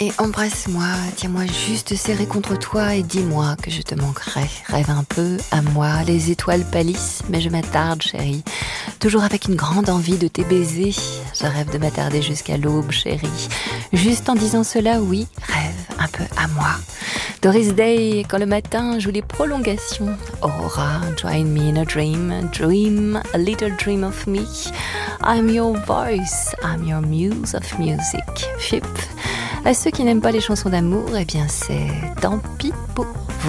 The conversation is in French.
Et embrasse-moi, tiens-moi juste serré contre toi et dis-moi que je te manquerai. Rêve un peu à moi, les étoiles pâlissent, mais je m'attarde, chérie. Toujours avec une grande envie de tes baisers. Je rêve de m'attarder jusqu'à l'aube, chérie. Juste en disant cela, oui, rêve un peu à moi. Doris Day, quand le matin joue les prolongations. Aurora, join me in a dream a little dream of me. I'm your voice, I'm your muse of music. Phip. À ceux qui n'aiment pas les chansons d'amour, eh bien c'est tant pis pour